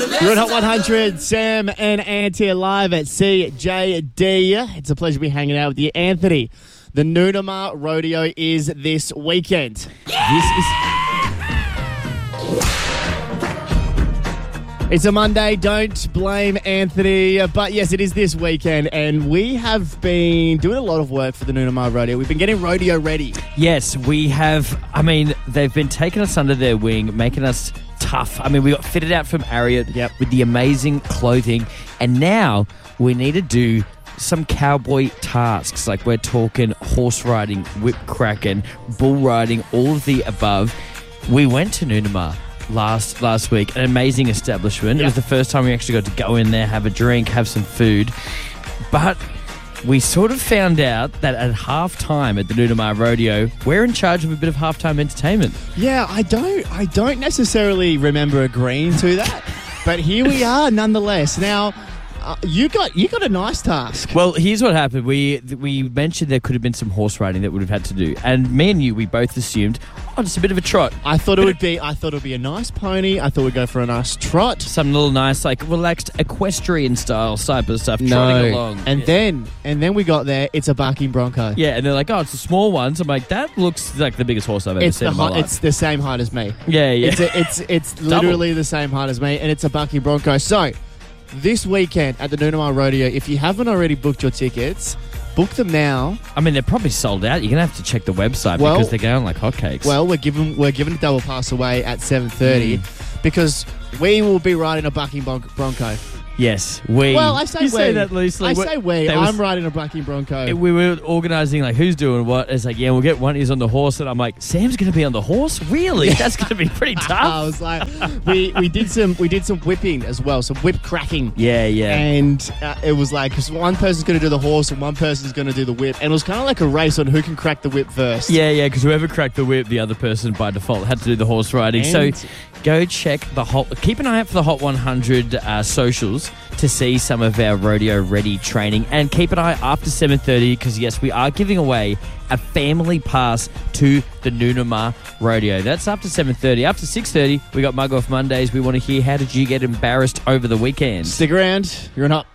You're at Hot 100, Sam and Anthony live at CJD. It's a pleasure to be hanging out with you. Anthony, the Noonamah Rodeo is this weekend. It's a Monday, don't blame Anthony, but yes, it is this weekend, and we have been doing a lot of work for the Noonamah Rodeo. We've been getting rodeo ready. Yes, we have. I mean, they've been taking us under their wing, making us tough. I mean, we got fitted out from Ariat with the amazing clothing, and now we need to do some cowboy tasks, like we're talking horse riding, whip cracking, bull riding, all of the above. We went to Noonamah last week, an amazing establishment. It was the first time we actually got to go in there, have a drink, have some food. But we sort of found out that at halftime at the Noonamah Rodeo, we're in charge of a bit of halftime entertainment. Yeah, I don't necessarily remember agreeing to that, but here we are nonetheless. Now, you got a nice task. Well, here's what happened. We mentioned there could have been some horse riding that would have had to do, and me and you, we both assumed, just a bit of a trot. I thought it would be a nice pony. I thought we'd go for a nice trot, some little nice, like relaxed equestrian style type of stuff. Trotting along, and then we got there. It's a barking bronco. Yeah, and they're like, it's a small one. So I'm like, that looks like the biggest horse I've ever seen in my life. It's the same height as me. Yeah. It's literally the same height as me, and it's a barking bronco. So this weekend at the Noonamah Rodeo, if you haven't already booked your tickets, book them now. I mean, they're probably sold out. You're going to have to check the website because they're going like hotcakes. Well, we're giving a double pass away at 7:30 because we will be riding a bucking bronco. Yes, we. Well, I say you say that loosely. I say we. I'm riding a bucking bronco. We were organising like who's doing what. It's like, we'll get one. He's on the horse, and I'm like, Sam's going to be on the horse. Really? That's going to be pretty tough. I was like, we did some whipping as well, some whip cracking. Yeah. And it was like, because one person's going to do the horse and one person's going to do the whip, and it was kind of like a race on who can crack the whip first. Yeah. Because whoever cracked the whip, the other person by default had to do the horse riding. So go check keep an eye out for the Hot 100 socials to see some of our rodeo ready training, and keep an eye after 7:30 because yes, we are giving away a family pass to the Noonamah Rodeo. That's after 7:30. After 6:30, we got Mug Off Mondays. We want to hear, how did you get embarrassed over the weekend? Stick around. You're not.